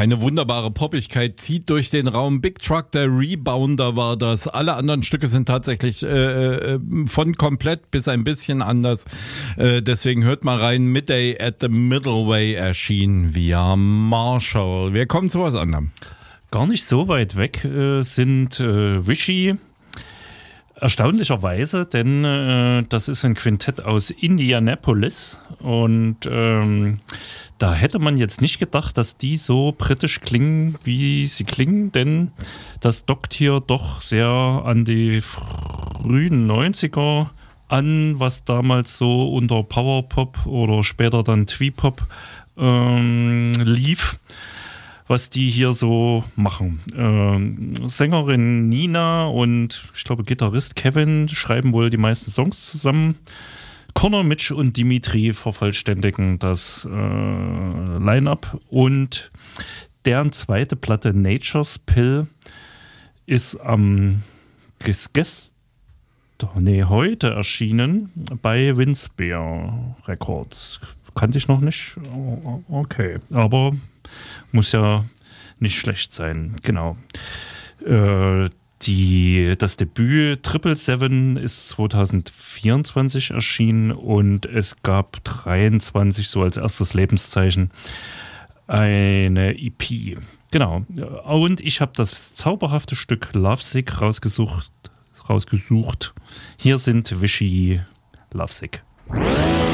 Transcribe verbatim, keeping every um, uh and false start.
eine wunderbare Poppigkeit zieht durch den Raum. Big Truck, der Rebounder war das. Alle anderen Stücke sind tatsächlich äh, von komplett bis ein bisschen anders. Äh, deswegen hört mal rein. Midday at the Middle Way erschien via Marshall. Wir kommen zu was anderem. Gar nicht so weit weg äh, sind äh, Vichy. Erstaunlicherweise, denn äh, das ist ein Quintett aus Indianapolis und ähm, da hätte man jetzt nicht gedacht, dass die so britisch klingen, wie sie klingen, denn das dockt hier doch sehr an die frühen neunziger an, was damals so unter Powerpop oder später dann Twee-Pop ähm, lief. Was die hier so machen. Ähm, Sängerin Nina und ich glaube Gitarrist Kevin schreiben wohl die meisten Songs zusammen. Connor, Mitch und Dimitri vervollständigen das äh, Line-Up und deren zweite Platte Nature's Pill ist am gestern, nee, heute erschienen bei Windspear Records. Kannte ich noch nicht. Okay, aber muss ja nicht schlecht sein, genau. Äh, die, das Debüt Triple Seven ist zwanzig vierundzwanzig erschienen und es gab dreiundzwanzig so als erstes Lebenszeichen eine E P. Genau. Und ich habe das zauberhafte Stück Lovesick rausgesucht. rausgesucht. Hier sind Vichy Lovesick.